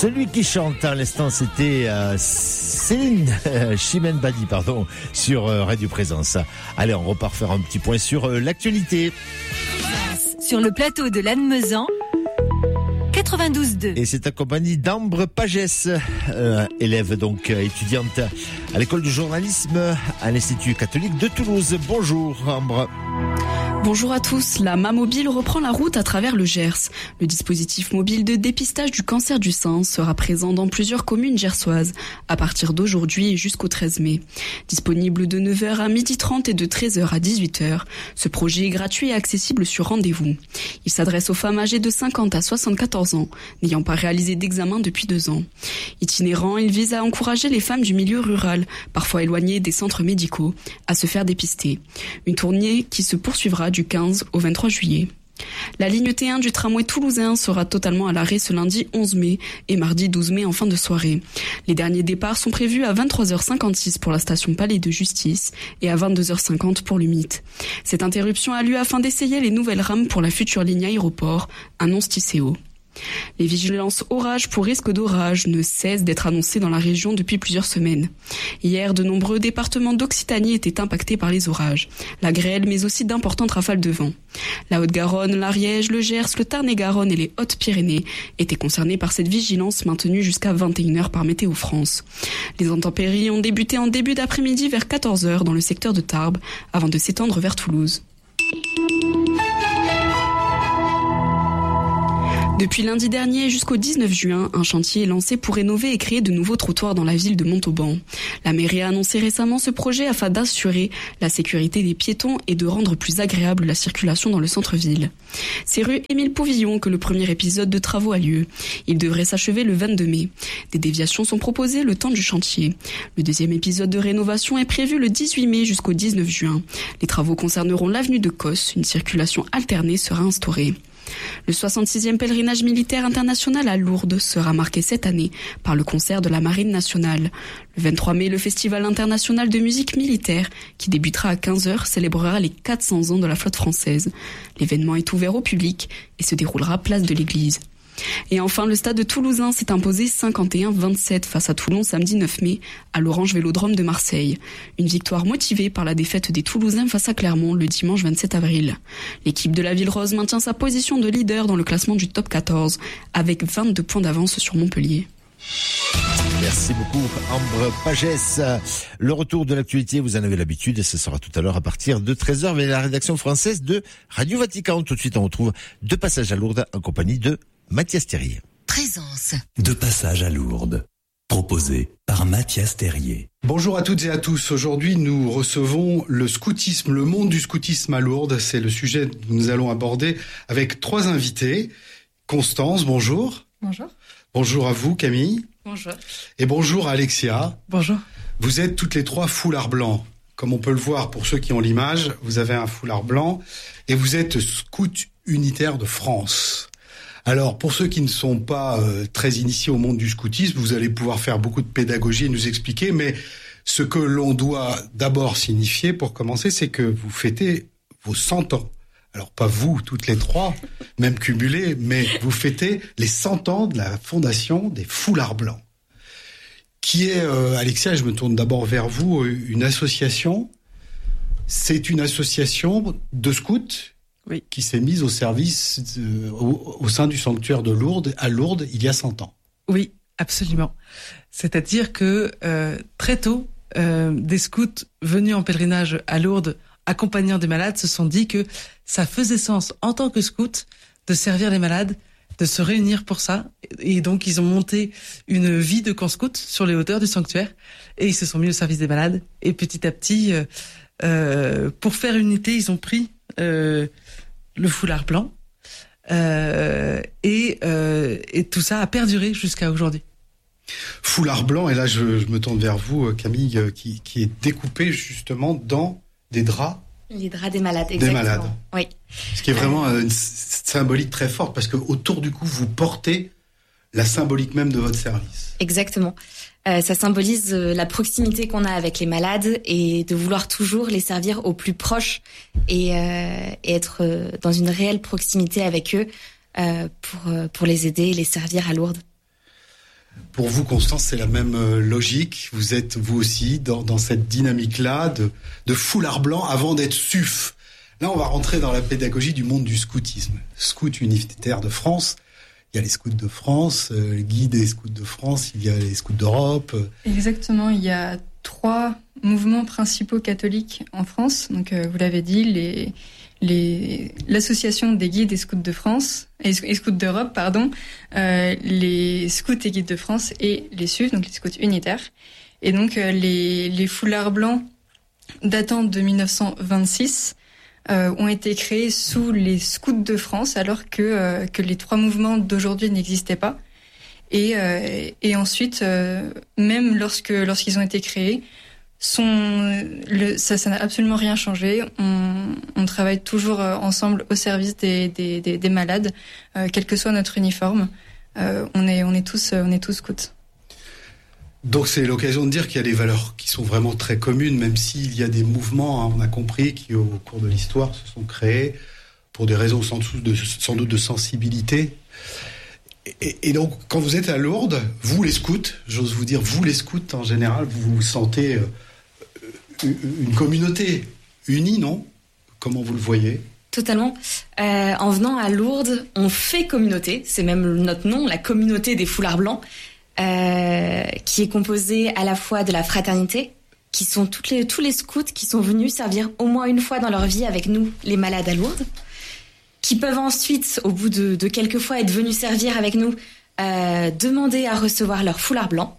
Celui qui chante à l'instant, c'était Céline Chimène Badi, sur Radio Présence. Allez, on repart faire un petit point sur l'actualité. Sur le plateau de Lannemezan, 92.2. Et c'est accompagné d'Ambre Pagès, élève donc étudiante à l'école de journalisme à l'Institut catholique de Toulouse. Bonjour Ambre. Bonjour à tous. La MA Mobile reprend la route à travers le Gers. Le dispositif mobile de dépistage du cancer du sein sera présent dans plusieurs communes gersoises à partir d'aujourd'hui et jusqu'au 13 mai. Disponible de 9h à 12h30 et de 13h à 18h, ce projet est gratuit et accessible sur rendez-vous. Il s'adresse aux femmes âgées de 50 à 74 ans, n'ayant pas réalisé d'examen depuis 2 ans. Itinérant, il vise à encourager les femmes du milieu rural, parfois éloignées des centres médicaux, à se faire dépister. Une tournée qui se poursuivra du 15 au 23 juillet. La ligne T1 du tramway toulousain sera totalement à l'arrêt ce lundi 11 mai et mardi 12 mai en fin de soirée. Les derniers départs sont prévus à 23h56 pour la station Palais de Justice et à 22h50 pour le Mythe. Cette interruption a lieu afin d'essayer les nouvelles rames pour la future ligne aéroport, annonce Tisséo. Les vigilances orage pour risque d'orage ne cessent d'être annoncées dans la région depuis plusieurs semaines. Hier, de nombreux départements d'Occitanie étaient impactés par les orages, la grêle mais aussi d'importantes rafales de vent. La Haute-Garonne, l'Ariège, le Gers, le Tarn-et-Garonne et les Hautes-Pyrénées étaient concernés par cette vigilance maintenue jusqu'à 21h par Météo France. Les intempéries ont débuté en début d'après-midi vers 14h dans le secteur de Tarbes avant de s'étendre vers Toulouse. Depuis lundi dernier jusqu'au 19 juin, un chantier est lancé pour rénover et créer de nouveaux trottoirs dans la ville de Montauban. La mairie a annoncé récemment ce projet afin d'assurer la sécurité des piétons et de rendre plus agréable la circulation dans le centre-ville. C'est rue Émile Pouvillon que le premier épisode de travaux a lieu. Il devrait s'achever le 22 mai. Des déviations sont proposées le temps du chantier. Le deuxième épisode de rénovation est prévu le 18 mai jusqu'au 19 juin. Les travaux concerneront l'avenue de Cos. Une circulation alternée sera instaurée. Le 66e pèlerinage militaire international à Lourdes sera marqué cette année par le concert de la Marine nationale. Le 23 mai, le Festival international de musique militaire, qui débutera à 15h, célébrera les 400 ans de la flotte française. L'événement est ouvert au public et se déroulera place de l'église. Et enfin, le stade toulousain s'est imposé 51-27 face à Toulon samedi 9 mai à l'Orange Vélodrome de Marseille. Une victoire motivée par la défaite des Toulousains face à Clermont le dimanche 27 avril. L'équipe de la Ville Rose maintient sa position de leader dans le classement du top 14 avec 22 points d'avance sur Montpellier. Merci beaucoup Ambre Pagès. Le retour de l'actualité, vous en avez l'habitude, et ce sera tout à l'heure à partir de 13h avec la rédaction française de Radio Vatican. Tout de suite on retrouve De Passage à Lourdes en compagnie de Mathias Terrier. Présence. De Passage à Lourdes, proposé par Mathias Terrier. Bonjour à toutes et à tous. Aujourd'hui, nous recevons le scoutisme, le monde du scoutisme à Lourdes. C'est le sujet que nous allons aborder avec 3 invités. Constance, bonjour. Bonjour. Bonjour à vous, Camille. Bonjour. Et bonjour à Alexia. Bonjour. Vous êtes toutes les 3 foulards blancs. Comme on peut le voir pour ceux qui ont l'image, vous avez un foulard blanc et vous êtes scout unitaire de France. Alors, pour ceux qui ne sont pas très initiés au monde du scoutisme, vous allez pouvoir faire beaucoup de pédagogie et nous expliquer, mais ce que l'on doit d'abord signifier, pour commencer, c'est que vous fêtez vos 100 ans. Alors, pas vous, toutes les 3, même cumulés, mais vous fêtez les 100 ans de la fondation des Foulards Blancs, qui est, Alexia, je me tourne d'abord vers vous, une association. C'est une association de scouts. Oui. Qui s'est mise au service au sein du sanctuaire de Lourdes, à Lourdes, il y a 100 ans. Oui, absolument. C'est-à-dire que très tôt, des scouts venus en pèlerinage à Lourdes, accompagnant des malades, se sont dit que ça faisait sens, en tant que scouts, de servir les malades, de se réunir pour ça. Et donc, ils ont monté une vie de camp scout sur les hauteurs du sanctuaire, et ils se sont mis au service des malades. Et petit à petit, pour faire unité, ils ont pris le foulard blanc et tout ça a perduré jusqu'à aujourd'hui. Foulard blanc, et là je me tourne vers vous, Camille, qui est découpé justement dans des draps. Les draps des malades, exactement. Des malades. Oui. Ce qui est vraiment une symbolique très forte, parce que autour du cou, vous portez la symbolique même de votre service. Exactement. Ça symbolise la proximité qu'on a avec les malades et de vouloir toujours les servir au plus proche et être dans une réelle proximité avec eux pour les aider et les servir à Lourdes. Pour vous, Constance, c'est la même logique. Vous êtes, vous aussi, dans cette dynamique-là de foulard blanc avant d'être SUF. Là, on va rentrer dans la pédagogie du monde du scoutisme. Scout unitaire de France. Il y a les scouts de France, les guides des scouts de France, il y a les scouts d'Europe. Exactement, il y a 3 mouvements principaux catholiques en France. Donc, vous l'avez dit, l'association des guides et scouts de France, et scouts d'Europe, pardon, les scouts et guides de France et les SUF, donc les scouts unitaires. Et donc, les foulards blancs datant de 1926 ont été créés sous les scouts de France, alors que les 3 mouvements d'aujourd'hui n'existaient pas. Et ensuite, même lorsqu'ils ont été créés, ça n'a absolument rien changé. On travaille toujours ensemble au service des malades, quel que soit notre uniforme. On est tous scouts. Donc c'est l'occasion de dire qu'il y a des valeurs qui sont vraiment très communes, même s'il y a des mouvements, on a compris, qui au cours de l'histoire se sont créés pour des raisons sans doute de sensibilité. Et donc quand vous êtes à Lourdes, vous les scouts, j'ose vous dire, vous les scouts en général, vous vous sentez une communauté unie, non ? Comment vous le voyez ? Totalement. En venant à Lourdes, on fait communauté, c'est même notre nom, la communauté des foulards blancs. Qui est composée à la fois de la fraternité, qui sont tous les scouts qui sont venus servir au moins une fois dans leur vie avec nous, les malades à Lourdes, qui peuvent ensuite, au bout de quelques fois être venus servir avec nous, demander à recevoir leur foulard blanc.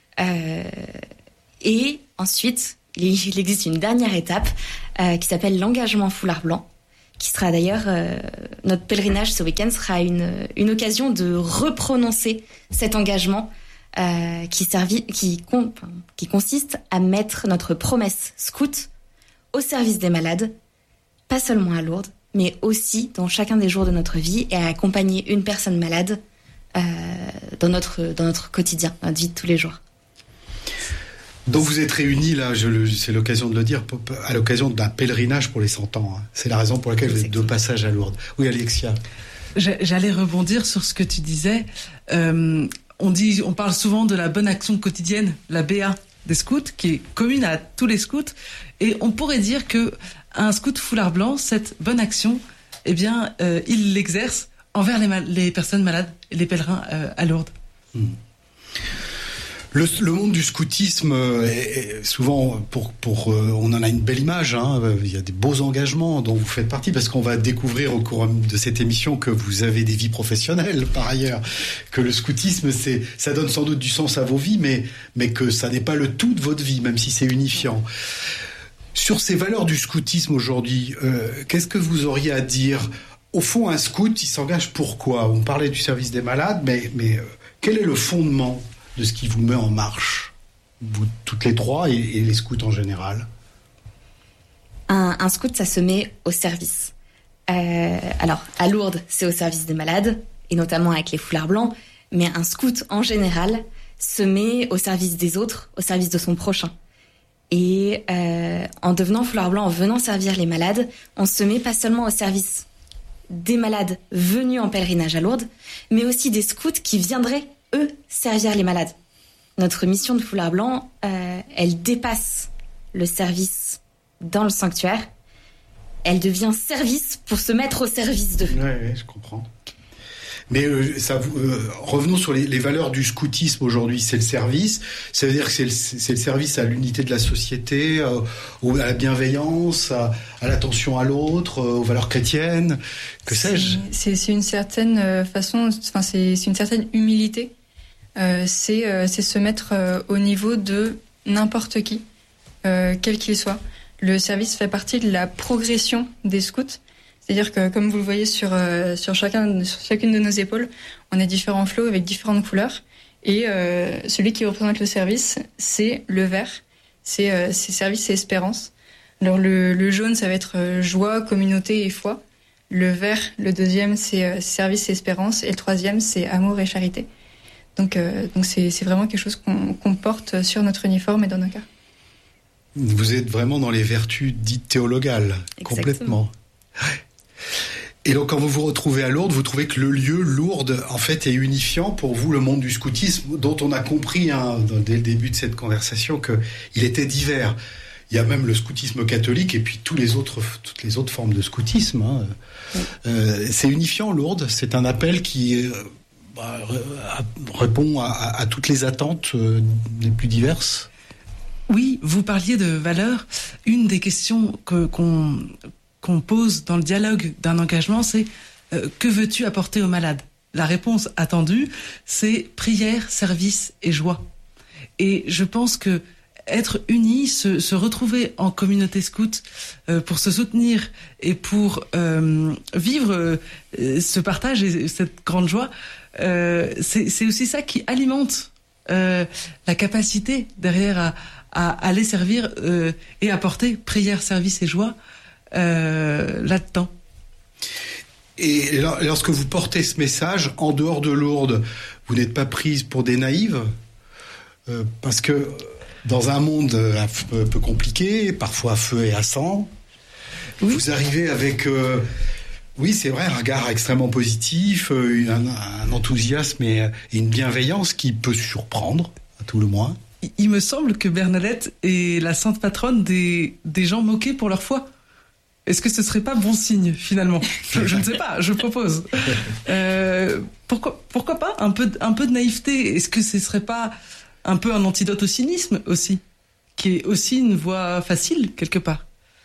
Et ensuite, il existe une dernière étape qui s'appelle l'engagement foulard blanc, qui sera d'ailleurs, notre pèlerinage ce week-end sera une occasion de reprononcer cet engagement qui consiste à mettre notre promesse scout au service des malades, pas seulement à Lourdes, mais aussi dans chacun des jours de notre vie, et à accompagner une personne malade dans notre quotidien, notre vie de tous les jours. Donc vous êtes réunis là, c'est l'occasion de le dire, à l'occasion d'un pèlerinage pour les 100 ans. Hein. C'est la raison pour laquelle vous êtes de passage à Lourdes. Oui, Alexia. J'allais rebondir sur ce que tu disais. On parle souvent de la bonne action quotidienne, la BA des scouts, qui est commune à tous les scouts. Et on pourrait dire que un scout foulard blanc, cette bonne action, eh bien, il l'exerce envers les personnes malades, les pèlerins à Lourdes. Le monde du scoutisme est souvent, on en a une belle image, hein. Il y a des beaux engagements dont vous faites partie, parce qu'on va découvrir au cours de cette émission que vous avez des vies professionnelles par ailleurs, que le scoutisme, ça donne sans doute du sens à vos vies, mais que ça n'est pas le tout de votre vie, même si c'est unifiant. Sur ces valeurs du scoutisme aujourd'hui, qu'est-ce que vous auriez à dire ? Au fond, un scout, il s'engage pourquoi ? On parlait du service des malades, mais quel est le fondement de ce qui vous met en marche, vous toutes les 3 et les scouts en général? Un scout, ça se met au service. Alors, à Lourdes, c'est au service des malades, et notamment avec les foulards blancs, mais un scout, en général, se met au service des autres, au service de son prochain. Et en devenant foulard blanc, en venant servir les malades, on se met pas seulement au service des malades venus en pèlerinage à Lourdes, mais aussi des scouts qui viendraient eux, servir les malades. Notre mission de foulard blanc, elle dépasse le service dans le sanctuaire. Elle devient service pour se mettre au service d'eux. Oui, je comprends. Mais revenons sur les valeurs du scoutisme aujourd'hui. C'est le service. Ça veut dire que c'est le service à l'unité de la société, à la bienveillance, à l'attention à l'autre, aux valeurs chrétiennes. Que sais-je ? C'est une certaine façon. Enfin, c'est une certaine humilité. C'est se mettre au niveau de n'importe qui, quel qu'il soit. Le service fait partie de la progression des scouts. C'est-à-dire que, comme vous le voyez sur chacune de nos épaules, on a différents flots avec différentes couleurs. Et celui qui représente le service, c'est le vert. C'est service et espérance. Alors le jaune, ça va être joie, communauté et foi. Le vert, le deuxième, c'est service et espérance. Et le troisième, c'est amour et charité. Donc c'est vraiment quelque chose qu'on porte sur notre uniforme et dans nos cœurs. Vous êtes vraiment dans les vertus dites théologales, complètement. Et donc, quand vous vous retrouvez à Lourdes, vous trouvez que le lieu, Lourdes, en fait, est unifiant pour vous, le monde du scoutisme, dont on a compris dès le début de cette conversation qu'il était divers. Il y a même le scoutisme catholique et puis toutes les autres formes de scoutisme. C'est unifiant, Lourdes. C'est un appel qui répond à toutes les attentes les plus diverses. Oui, vous parliez de valeurs. Une des questions qu'on pose dans le dialogue d'un engagement, c'est que veux-tu apporter aux malades ? La réponse attendue, c'est prière, service et joie. Et je pense que être unis, se retrouver en communauté scout pour se soutenir et pour vivre ce partage et cette grande joie, c'est aussi ça qui alimente la capacité derrière à aller servir et apporter prière, service et joie là-dedans. Et lorsque vous portez ce message, en dehors de Lourdes, vous n'êtes pas prise pour des naïves parce que dans un monde un peu compliqué, parfois à feu et à sang, oui. Vous arrivez avec, oui c'est vrai, un regard extrêmement positif, un enthousiasme et une bienveillance qui peut surprendre, à tout le moins. Il me semble que Bernadette est la sainte patronne des gens moqués pour leur foi. Est-ce que ce serait pas bon signe, finalement ? Je ne sais pas, je propose. Pourquoi pas un peu de naïveté ? Est-ce que ce serait pas un peu un antidote au cynisme aussi, qui est aussi une voie facile, quelque part.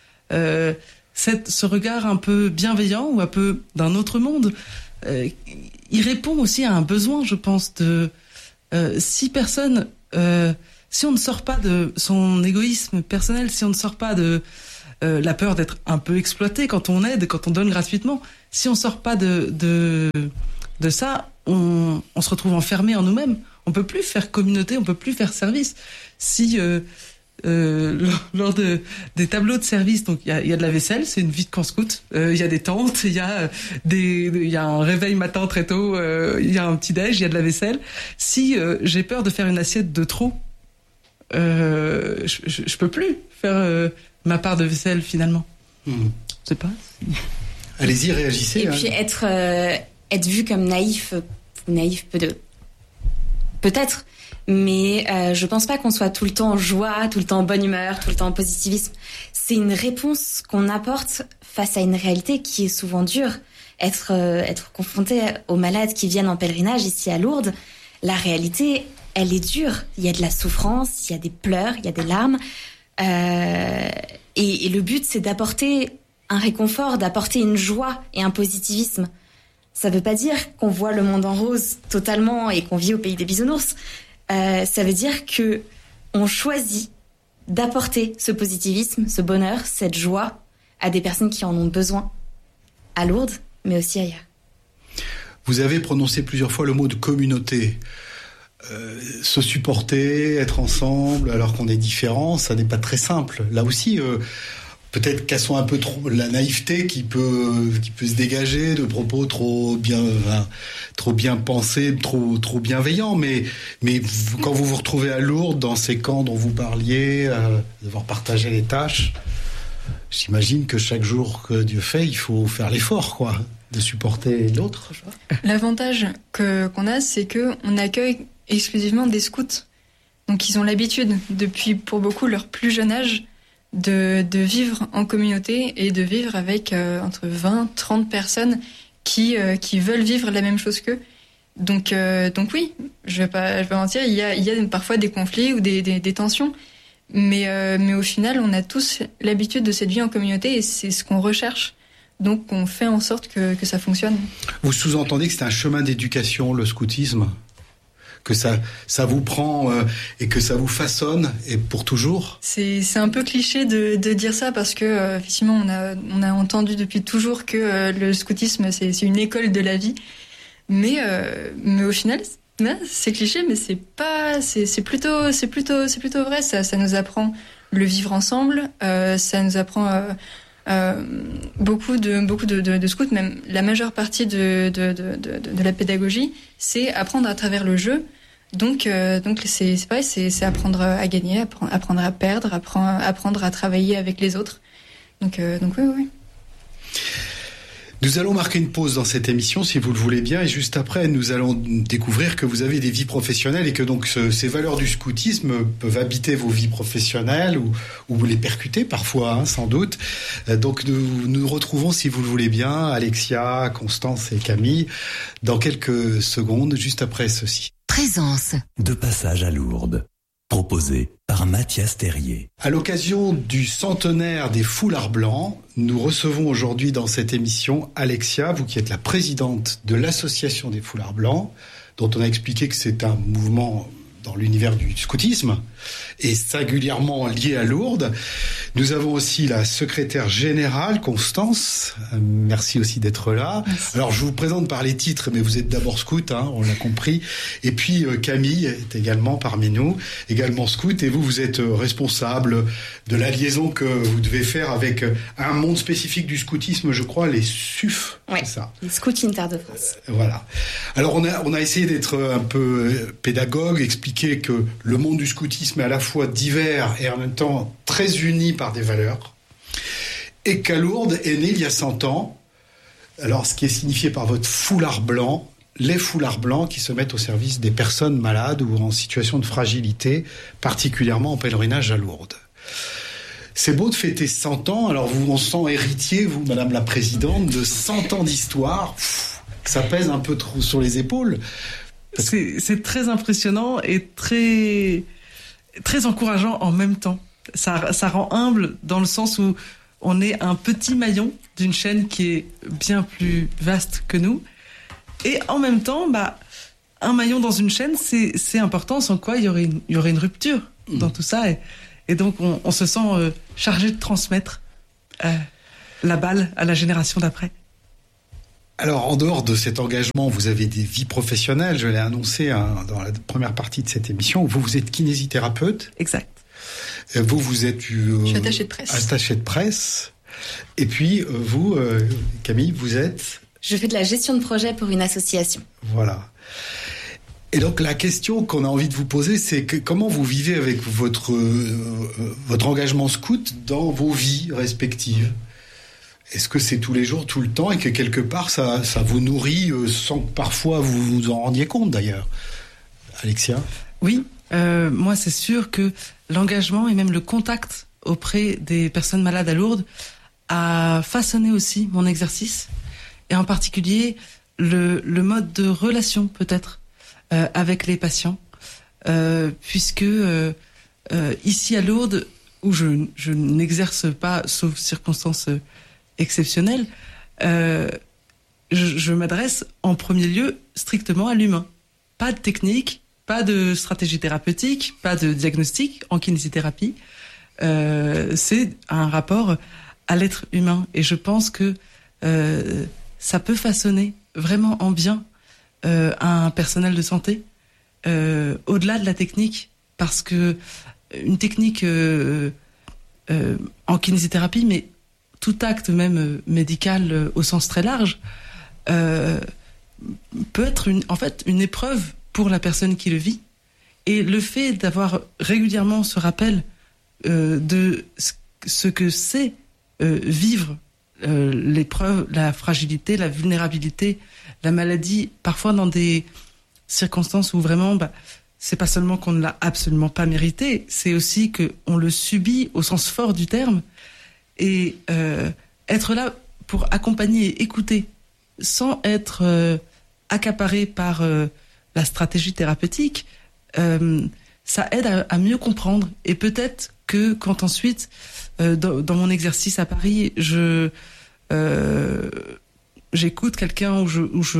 Ce regard un peu bienveillant ou un peu d'un autre monde, il répond aussi à un besoin, je pense, si on ne sort pas de son égoïsme personnel, si on ne sort pas de la peur d'être un peu exploité quand on aide, quand on donne gratuitement, si on sort pas de ça, on se retrouve enfermé en nous-mêmes. On peut plus faire communauté, on peut plus faire service. Si lors des tableaux de service, donc il y a de la vaisselle, c'est une vie de camp scout. Il y a des tentes, il y a un réveil matin très tôt, il y a un petit déj, il y a de la vaisselle. Si j'ai peur de faire une assiette de trop, je peux plus faire ma part de vaisselle finalement. Je sais pas. Allez-y, réagissez. Et puis être vu comme naïf peut-être, mais je pense pas qu'on soit tout le temps en joie, tout le temps en bonne humeur, tout le temps en positivisme. C'est une réponse qu'on apporte face à une réalité qui est souvent dure. Être confronté aux malades qui viennent en pèlerinage ici à Lourdes, la réalité, elle est dure. Il y a de la souffrance, il y a des pleurs, il y a des larmes. Et le but, c'est d'apporter un réconfort, d'apporter une joie et un positivisme. Ça veut pas dire qu'on voit le monde en rose totalement et qu'on vit au pays des bisounours. Ça veut dire que on choisit d'apporter ce positivisme, ce bonheur, cette joie à des personnes qui en ont besoin, à Lourdes, mais aussi ailleurs. Vous avez prononcé plusieurs fois le mot de communauté. Se supporter, être ensemble, alors qu'on est différents, ça n'est pas très simple. Là aussi, peut-être cassons un peu trop la naïveté qui peut se dégager de propos trop bien pensés, trop bienveillants. Mais quand vous vous retrouvez à Lourdes, dans ces camps dont vous parliez, devoir partager les tâches, j'imagine que chaque jour que Dieu fait, il faut faire l'effort, quoi, de supporter l'autre. L'avantage qu'on a, c'est que on accueille exclusivement des scouts. Donc ils ont l'habitude, depuis pour beaucoup leur plus jeune âge, de vivre en communauté et de vivre avec entre 20, 30 personnes qui veulent vivre la même chose qu'eux. Donc oui, je vais pas mentir, il y a parfois des conflits ou des tensions, mais au final, on a tous l'habitude de cette vie en communauté et c'est ce qu'on recherche. Donc on fait en sorte que ça fonctionne. Vous sous-entendez que c'est un chemin d'éducation, le scoutisme ? Que ça vous prend et que ça vous façonne et pour toujours. C'est un peu cliché de dire ça parce que effectivement on a entendu depuis toujours que le scoutisme c'est une école de la vie, mais au final c'est cliché, mais c'est plutôt vrai. Ça nous apprend le vivre ensemble, ça nous apprend beaucoup de scouts, même la majeure partie de la pédagogie, c'est apprendre à travers le jeu. Donc c'est pareil, c'est apprendre à gagner, apprendre à perdre, apprendre à travailler avec les autres. Donc oui. Nous allons marquer une pause dans cette émission, si vous le voulez bien, et juste après, nous allons découvrir que vous avez des vies professionnelles et que donc ces valeurs du scoutisme peuvent habiter vos vies professionnelles ou vous les percuter parfois, sans doute. Donc nous retrouvons, si vous le voulez bien, Alexia, Constance et Camille, dans quelques secondes, juste après ceci. Présence. De passage à Lourdes. Proposé par Mathias Terrier. À l'occasion du centenaire des foulards blancs, nous recevons aujourd'hui dans cette émission Alexia, vous qui êtes la présidente de l'association des foulards blancs, dont on a expliqué que c'est un mouvement dans l'univers du scoutisme et singulièrement lié à Lourdes. Nous avons aussi la secrétaire générale, Constance. Merci aussi d'être là. Merci. Alors, je vous présente par les titres, mais vous êtes d'abord scout, on l'a compris. Et puis, Camille est également parmi nous, également scout. Et vous êtes responsable de la liaison que vous devez faire avec un monde spécifique du scoutisme, je crois, les SUF. Oui, c'est ça. Les Scouts Inter de France. Voilà. Alors, on a essayé d'être un peu pédagogue, expliquer que le monde du scoutisme est à la fois divers et en même temps très uni par des valeurs, et qu'à Lourdes est né il y a 100 ans, alors ce qui est signifié par votre foulard blanc, les foulards blancs qui se mettent au service des personnes malades ou en situation de fragilité, particulièrement en pèlerinage à Lourdes. C'est beau de fêter 100 ans, alors on se sent héritier, vous, Madame la Présidente, de 100 ans d'histoire, ça pèse un peu trop sur les épaules. C'est très impressionnant et très encourageant en même temps. Ça rend humble dans le sens où on est un petit maillon d'une chaîne qui est bien plus vaste que nous. Et en même temps, un maillon dans une chaîne, c'est important, sans quoi il y aurait une rupture dans tout ça. Et donc, on se sent chargé de transmettre la balle à la génération d'après. Alors, en dehors de cet engagement, vous avez des vies professionnelles. Je l'ai annoncé dans la première partie de cette émission. Vous êtes kinésithérapeute. Exact. Vous êtes... je suis attachée de presse. Attachée de presse. Et puis, vous, Camille, vous êtes... Je fais de la gestion de projet pour une association. Voilà. Et donc, la question qu'on a envie de vous poser, c'est comment vous vivez avec votre engagement scout dans vos vies respectives ? Est-ce que c'est tous les jours, tout le temps, et que quelque part, ça vous nourrit sans que parfois vous vous en rendiez compte, d'ailleurs ? Alexia ? Oui, moi, c'est sûr que l'engagement et même le contact auprès des personnes malades à Lourdes a façonné aussi mon exercice, et en particulier le mode de relation, peut-être, avec les patients, puisque ici à Lourdes, où je n'exerce pas, sauf circonstances exceptionnel, je m'adresse en premier lieu strictement à l'humain. Pas de technique, pas de stratégie thérapeutique, pas de diagnostic en kinésithérapie. C'est un rapport à l'être humain. Et je pense que ça peut façonner vraiment en bien un personnel de santé, au-delà de la technique, parce que une technique en kinésithérapie, mais tout acte même médical au sens très large, peut être une épreuve pour la personne qui le vit. Et le fait d'avoir régulièrement ce rappel de ce que c'est vivre l'épreuve, la fragilité, la vulnérabilité, la maladie, parfois dans des circonstances où vraiment, c'est pas seulement qu'on ne l'a absolument pas mérité, c'est aussi qu'on le subit au sens fort du terme. Et être là pour accompagner et écouter sans être accaparé par la stratégie thérapeutique, ça aide à mieux comprendre. Et peut-être que quand ensuite, dans mon exercice à Paris, j'écoute quelqu'un où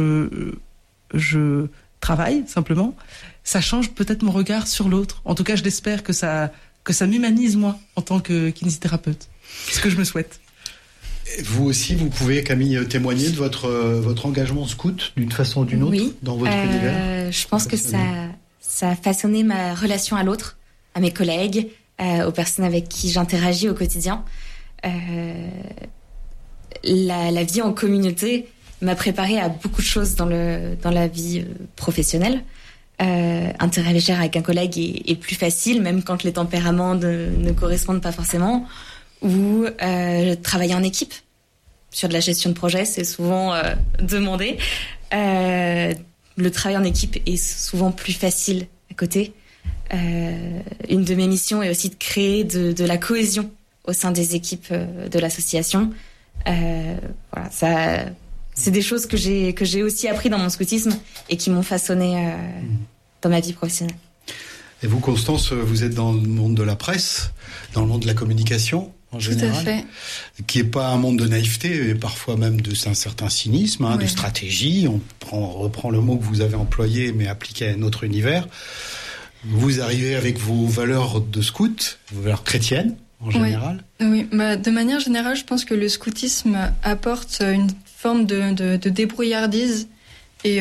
je travaille simplement, ça change peut-être mon regard sur l'autre. En tout cas, je l'espère que ça m'humanise moi en tant que kinésithérapeute. C'est ce que je me souhaite. Vous aussi, vous pouvez, Camille, témoigner de votre engagement scout d'une façon ou d'une autre dans votre univers. Je pense que ça a façonné ma relation à l'autre, à mes collègues, aux personnes avec qui j'interagis au quotidien. La vie en communauté m'a préparée à beaucoup de choses dans la vie professionnelle. Interagir avec un collègue est plus facile, même quand les tempéraments ne correspondent pas forcément. Ou travailler en équipe. sur de la gestion de projet, c'est souvent demandé. Le travail en équipe est souvent plus facile à côté. Une de mes missions est aussi de créer de la cohésion au sein des équipes de l'association. Voilà, ça, c'est des choses que j'ai aussi appris dans mon scoutisme et qui m'ont façonné dans ma vie professionnelle. Et vous, Constance, vous êtes dans le monde de la presse, dans le monde de la communication en général, tout à fait. Qui est pas un monde de naïveté, et parfois même d'un certain cynisme, de stratégie. On reprend le mot que vous avez employé, mais appliqué à un autre univers. Vous arrivez avec vos valeurs de scout, vos valeurs chrétiennes en général. Oui, de manière générale, je pense que le scoutisme apporte une forme de débrouillardise et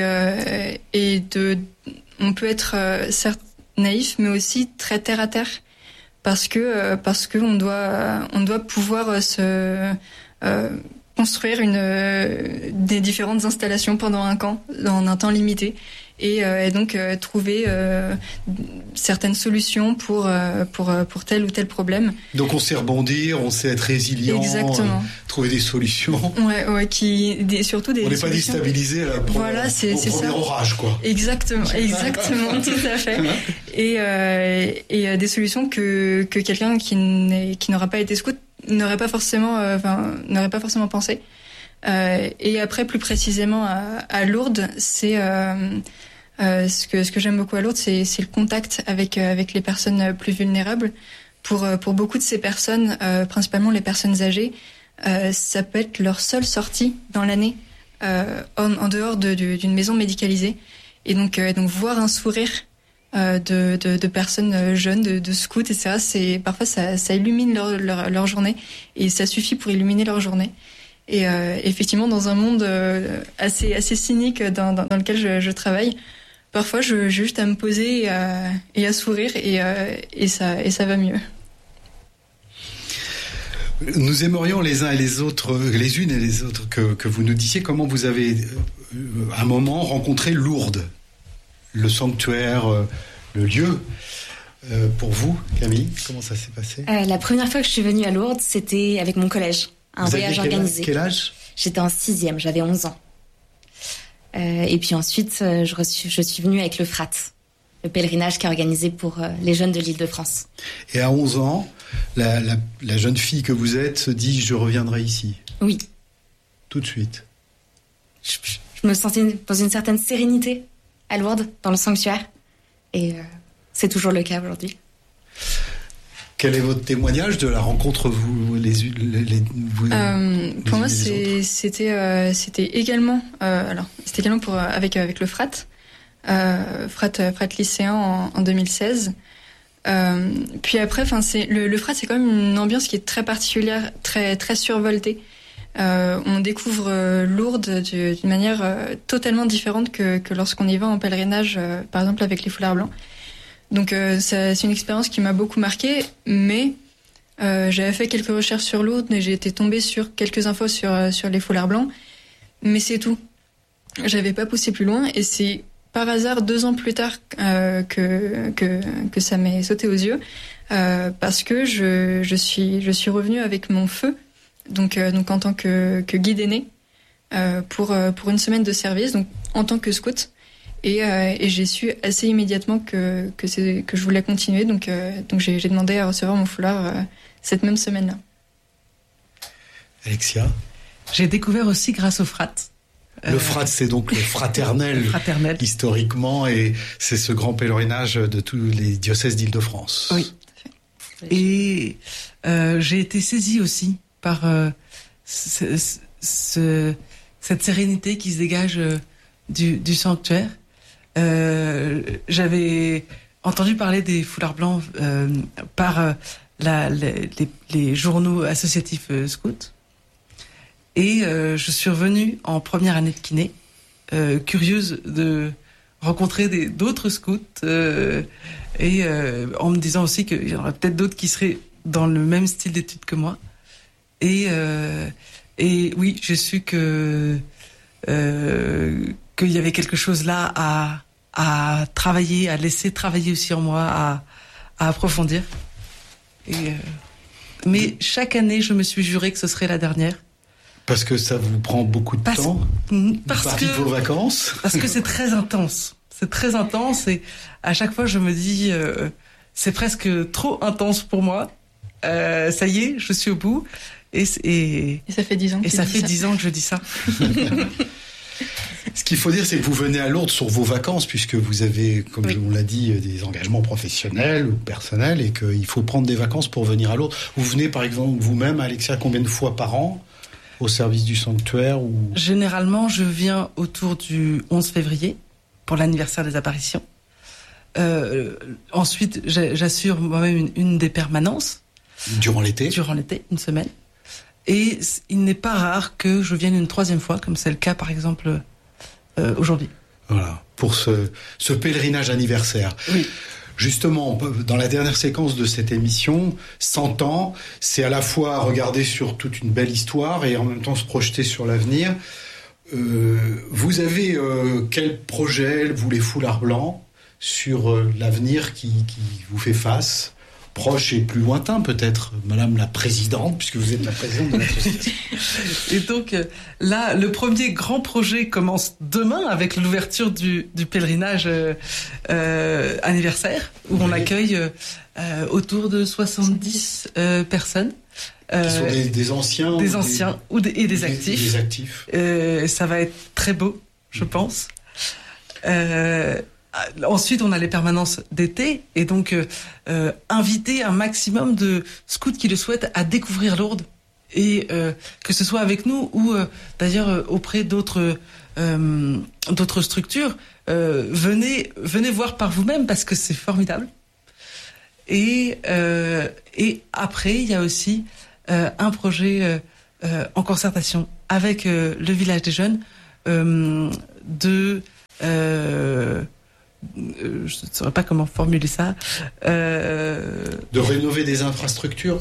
on peut être certes naïf, mais aussi très terre à terre, parce que on doit pouvoir se construire des différentes installations pendant un camp, dans un temps limité, et donc trouver certaines solutions pour tel ou tel problème. Donc on sait rebondir, on sait être résilient, trouver des solutions. Surtout des. On n'est pas déstabilisé au premier orage, quoi. Exactement, tout à fait. Et des solutions que quelqu'un qui n'aura pas été scout n'aurait pas forcément pensé. Et après, plus précisément à Lourdes, c'est ce que j'aime beaucoup à Lourdes, c'est le contact avec les personnes plus vulnérables. Pour beaucoup de ces personnes, principalement les personnes âgées, ça peut être leur seule sortie dans l'année en dehors d'une maison médicalisée. Et donc voir un sourire de personnes jeunes, de scouts, etc. Parfois ça illumine leur journée, et ça suffit pour illuminer leur journée. Et effectivement, dans un monde assez cynique dans lequel je travaille, parfois j'ai juste à me poser et à sourire, et ça va mieux. Nous aimerions les uns et les autres, les unes et les autres, que vous nous disiez comment vous avez à un moment rencontré Lourdes, le sanctuaire, le lieu. Pour vous, Camille, comment ça s'est passé ? La première fois que je suis venue à Lourdes, c'était avec mon collège, un voyage organisé. Quel âge ? J'étais en 6e, j'avais 11 ans. Et puis ensuite, je suis venue avec le FRAT, le pèlerinage qui est organisé pour les jeunes de l'Île-de-France. Et à 11 ans, la jeune fille que vous êtes se dit « je reviendrai ici ». Oui. Tout de suite. Je me sentais dans une certaine sérénité à Lourdes, dans le sanctuaire. Et c'est toujours le cas aujourd'hui. Quel est votre témoignage de la rencontre, vous pour moi, c'était également avec le FRAT, FRAT lycéen en 2016. Puis après, le FRAT, c'est quand même une ambiance qui est très particulière, très très survoltée. On découvre Lourdes d'une manière totalement différente que lorsqu'on y va en pèlerinage, par exemple avec les foulards blancs. Donc c'est une expérience qui m'a beaucoup marquée, mais j'avais fait quelques recherches sur Lourdes et j'ai été tombée sur quelques infos sur les foulards blancs, mais c'est tout. J'avais pas poussé plus loin, et c'est par hasard 2 ans plus tard que ça m'est sauté aux yeux, parce que je suis revenue avec mon feu, donc en tant que guide aîné, pour une semaine de service, donc en tant que scout. Et j'ai su assez immédiatement que je voulais continuer, donc j'ai demandé à recevoir mon foulard cette même semaine-là. Alexia ? J'ai découvert aussi grâce au FRAT. Le FRAT, c'est donc le fraternel, historiquement, et c'est ce grand pèlerinage de tous les diocèses d'Île-de-France. Oui. Et j'ai été saisie aussi par cette sérénité qui se dégage du sanctuaire. J'avais entendu parler des foulards blancs par les journaux associatifs scouts, et je suis revenue en première année de kiné, curieuse de rencontrer d'autres scouts, et en me disant aussi qu'il y en aurait peut-être d'autres qui seraient dans le même style d'études que moi, et oui, j'ai su qu'il y avait quelque chose là à travailler, à laisser travailler aussi en moi, à approfondir. Mais chaque année, je me suis juré que ce serait la dernière, Parce que ça vous prend beaucoup de temps. Parce que vos vacances. Parce que c'est très intense. C'est très intense et à chaque fois je me dis c'est presque trop intense pour moi. Ça y est, je suis au bout. Et ça fait 10 ans. Et ça fait 10 ans que je dis ça. Ce qu'il faut dire, c'est que vous venez à Lourdes sur vos vacances, puisque vous avez, comme on l'a dit, des engagements professionnels ou personnels, et qu'il faut prendre des vacances pour venir à Lourdes. Vous venez, par exemple, vous-même, Alexia, combien de fois par an au service du sanctuaire ou... Généralement, je viens autour du 11 février pour l'anniversaire des apparitions. Ensuite, j'assure moi-même une des permanences. Durant l'été, une semaine. Et il n'est pas rare que je vienne une 3e fois, comme c'est le cas par exemple aujourd'hui. Voilà, pour ce pèlerinage anniversaire. Oui. Justement, dans la dernière séquence de cette émission, 100 ans, c'est à la fois regarder sur toute une belle histoire et en même temps se projeter sur l'avenir. Vous avez quel projet, vous les foulards blancs, sur l'avenir qui vous fait face ? Proche et plus lointain peut-être, Madame la Présidente, puisque vous êtes la Présidente de l'association. Et donc là, le premier grand projet commence demain avec l'ouverture du pèlerinage anniversaire, où on accueille autour de 70 personnes. Qui sont des anciens et des actifs. Des actifs. Ça va être très beau, je pense. Ensuite, on a les permanences d'été et donc inviter un maximum de scouts qui le souhaitent à découvrir Lourdes et que ce soit avec nous ou d'ailleurs auprès d'autres structures. Venez voir par vous-même parce que c'est formidable. Et après, il y a aussi un projet en concertation avec le village des jeunes je ne saurais pas comment formuler ça. De rénover des infrastructures.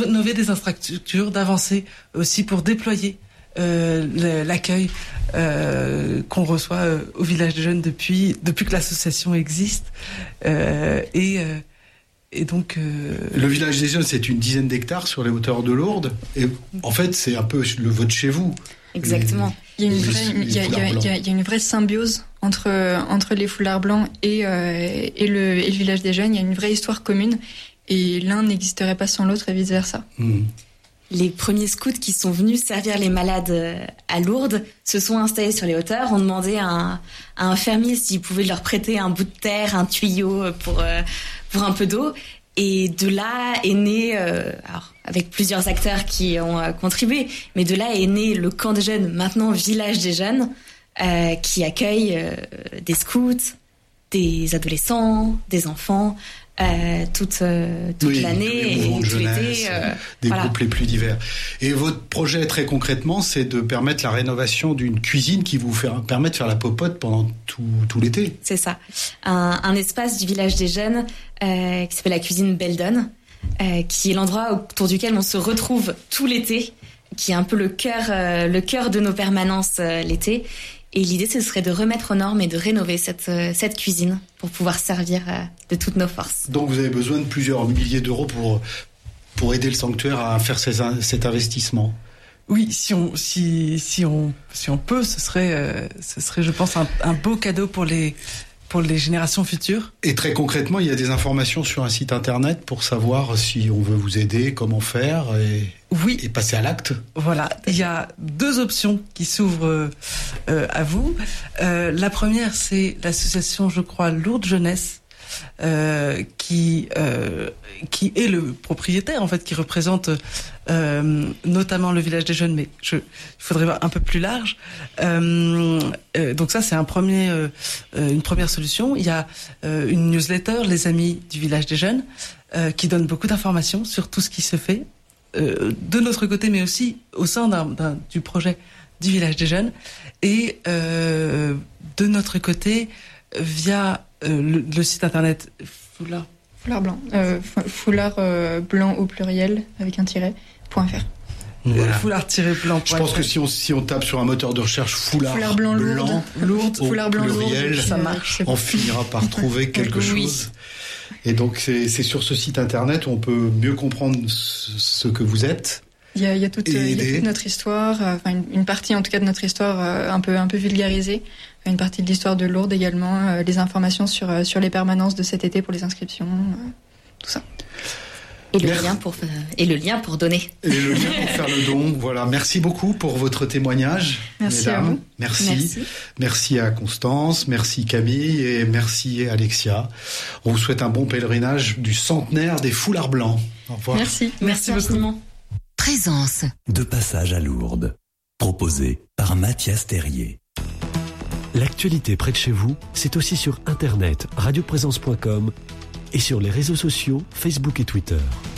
D'avancer aussi pour déployer l'accueil qu'on reçoit au village des jeunes depuis que l'association existe. Et donc... Le village des jeunes, c'est une dizaine d'hectares sur les hauteurs de Lourdes. Et en fait, c'est un peu le vote chez vous. Exactement. Il y a une vraie symbiose entre les foulards blancs et le village des jeunes. Il y a une vraie histoire commune et l'un n'existerait pas sans l'autre et vice versa. Les premiers scouts qui sont venus servir les malades à Lourdes se sont installés sur les hauteurs, ont demandé à un fermier s'il pouvait leur prêter un bout de terre, un tuyau pour un peu d'eau. Et de là est né, alors avec plusieurs acteurs qui ont contribué, mais de là est né le camp des jeunes, maintenant village des jeunes, qui accueille des scouts, des adolescents, des enfants, toute l'année et tout l'été. Des groupes les plus divers. Et votre projet, très concrètement, c'est de permettre la rénovation d'une cuisine qui vous permet de faire la popote pendant tout l'été. C'est ça. Un espace du village des jeunes qui s'appelle la cuisine Beldon, qui est l'endroit autour duquel on se retrouve tout l'été, qui est un peu le cœur de nos permanences l'été. Et l'idée, ce serait de remettre aux normes et de rénover cette cuisine pour pouvoir servir de toutes nos forces. Donc vous avez besoin de plusieurs milliers d'euros pour aider le sanctuaire à faire cet investissement. Oui, si on peut, ce serait, je pense, un beau cadeau pour les générations futures. Et très concrètement, il y a des informations sur un site internet pour savoir si on veut vous aider, comment faire et passer à l'acte. Voilà, il y a 2 options qui s'ouvrent à vous. La première, c'est l'association, je crois, Lourdes Jeunesse, qui est le propriétaire, en fait, qui représente notamment le village des jeunes, mais il faudrait voir un peu plus large. Donc ça, c'est une première solution. Il y a une newsletter, les amis du village des jeunes, qui donne beaucoup d'informations sur tout ce qui se fait de notre côté, mais aussi au sein du projet du village des jeunes. Et de notre côté, via le site internet Foulard blanc. Foulard blanc au pluriel avec un tiret, .fr. Voilà. Foulard-blanc. Je pense que si on tape sur un moteur de recherche foulard blanc Lourdes, foulard blanc pluriel, Lourdes, ça marche. On finira par trouver quelque chose. Et donc c'est sur ce site internet où on peut mieux comprendre ce que vous êtes. Il y a toute notre histoire, une partie en tout cas de notre histoire un peu vulgarisée, une partie de l'histoire de Lourdes également, les informations sur les permanences de cet été pour les inscriptions, tout ça. Et le lien pour donner. Et le lien pour faire le don. Voilà. Merci beaucoup pour votre témoignage. Merci mesdames. à vous. Merci à Constance. Merci Camille et merci Alexia. On vous souhaite un bon pèlerinage du centenaire des foulards blancs. Au revoir. Merci beaucoup. Présence. De passage à Lourdes. Proposé par Mathias Terrier. L'actualité près de chez vous, c'est aussi sur internet radioprésence.com et sur les réseaux sociaux Facebook et Twitter.